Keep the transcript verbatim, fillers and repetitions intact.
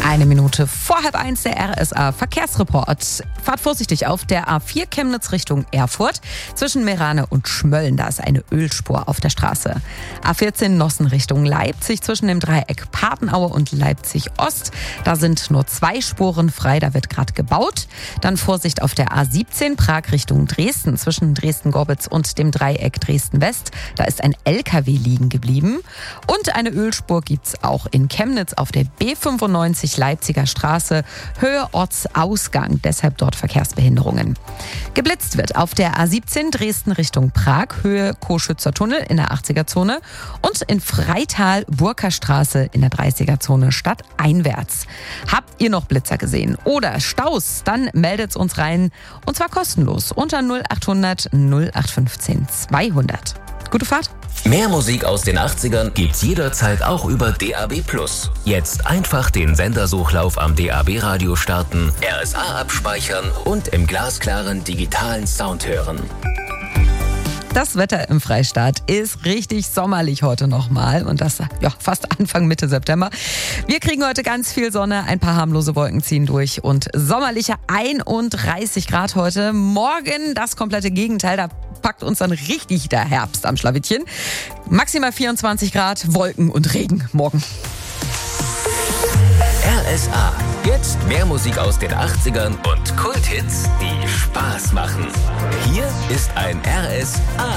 Eine Minute vor halb eins der R S A-Verkehrsreport. Fahrt vorsichtig auf der A vier Chemnitz Richtung Erfurt. Zwischen Meerane und Schmölln, da ist eine Ölspur auf der Straße. A vierzehn Nossen Richtung Leipzig zwischen dem Dreieck Papenaue und Leipzig Ost. Da sind nur zwei Spuren frei, da wird gerade gebaut. Dann Vorsicht auf der A siebzehn Prag Richtung Dresden zwischen Dresden-Gorbitz und dem Dreieck Dresden-West. Da ist ein L K W liegen geblieben. Und eine Ölspur gibt's auch in Chemnitz auf der B fünfundneunzig Leipziger Straße, Höhe Ortsausgang, deshalb dort Verkehrsbehinderungen. Geblitzt wird auf der A siebzehn Dresden Richtung Prag, Höhe Coschützer Tunnel in der achtziger Zone und in Freital Burker Straße in der dreißiger Zone stadteinwärts. Habt ihr noch Blitzer gesehen oder Staus? Dann meldet's uns rein und zwar kostenlos unter null achthundert null acht fünfzehn zweihundert. Gute Fahrt! Mehr Musik aus den achtzigern gibt's jederzeit auch über D A B plus. Jetzt einfach den Sendersuchlauf am D A B Radio starten, R S A abspeichern und im glasklaren digitalen Sound hören. Das Wetter im Freistaat ist richtig sommerlich heute nochmal und das ja fast Anfang Mitte September. Wir kriegen heute ganz viel Sonne, ein paar harmlose Wolken ziehen durch und sommerliche einunddreißig Grad heute. Morgen das komplette Gegenteil, da packt uns dann richtig der Herbst am Schlawittchen. Maximal vierundzwanzig Grad, Wolken und Regen morgen. R S A. Jetzt mehr Musik aus den achtzigern und Kulthits, die Spaß machen. Hier ist ein R S A